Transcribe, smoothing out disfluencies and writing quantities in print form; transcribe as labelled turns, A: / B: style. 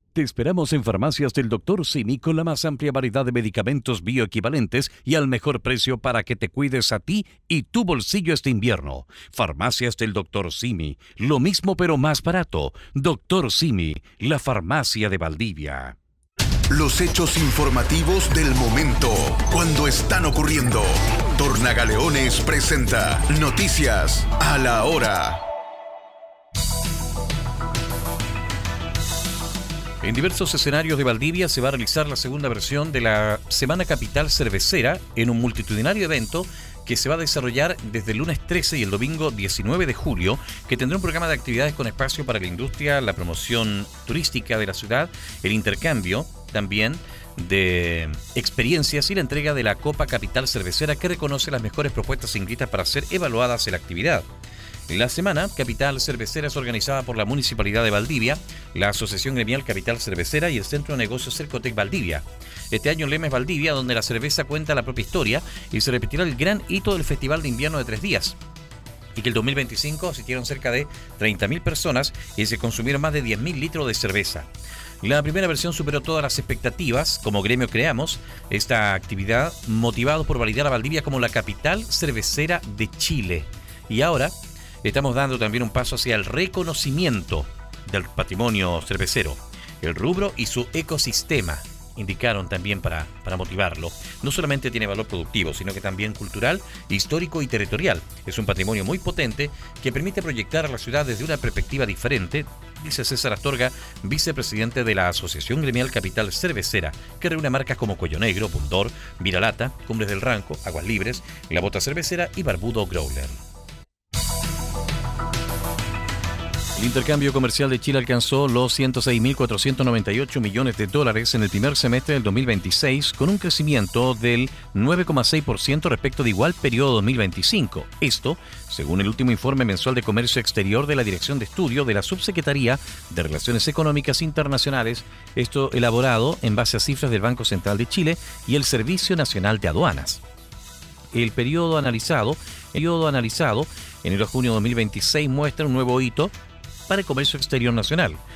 A: Te esperamos en Farmacias del Dr. Simi con la más amplia variedad de medicamentos bioequivalentes y al mejor precio para que te cuides a ti y tu bolsillo este invierno. Farmacias del Dr. Simi, lo mismo pero más barato. Dr. Simi, la farmacia de Valdivia.
B: Los hechos informativos del momento, cuando están ocurriendo. Tornagaleones presenta Noticias a la Hora.
C: En diversos escenarios de Valdivia se va a realizar la segunda versión de la Semana Capital Cervecera en un multitudinario evento que se va a desarrollar desde el lunes 13 y el domingo 19 de julio, que tendrá un programa de actividades con espacio para la industria, la promoción turística de la ciudad, el intercambio también de experiencias y la entrega de la Copa Capital Cervecera, que reconoce las mejores propuestas inscritas para ser evaluadas en la actividad. La Semana Capital Cervecera es organizada por la Municipalidad de Valdivia, la Asociación Gremial Capital Cervecera y el Centro de Negocios Cercotec Valdivia. Este año el lema es Valdivia, donde la cerveza cuenta la propia historia, y se repetirá el gran hito del Festival de Invierno de 3 días. Y que el 2025 asistieron cerca de 30.000 personas y se consumieron más de 10.000 litros de cerveza. La primera versión superó todas las expectativas. Como gremio creamos esta actividad motivados por validar a Valdivia como la capital cervecera de Chile. Y ahora estamos dando también un paso hacia el reconocimiento del patrimonio cervecero, el rubro y su ecosistema, indicaron también para motivarlo. No solamente tiene valor productivo, sino que también cultural, histórico y territorial. Es un patrimonio muy potente que permite proyectar a la ciudad desde una perspectiva diferente, dice César Astorga, vicepresidente de la Asociación Gremial Capital Cervecera, que reúne marcas como Cuello Negro, Pundor, Viralata, Cumbres del Ranco, Aguas Libres, La Bota Cervecera y Barbudo Growler. El intercambio comercial de Chile alcanzó los 106.498 millones de dólares en el primer semestre del 2026, con un crecimiento del 9,6% respecto de igual periodo 2025. Esto, según el último informe mensual de comercio exterior de la Dirección de Estudio de la Subsecretaría de Relaciones Económicas Internacionales, esto elaborado en base a cifras del Banco Central de Chile y el Servicio Nacional de Aduanas. El periodo analizado, enero a junio de 2026, muestra un nuevo hito para el comercio exterior nacional,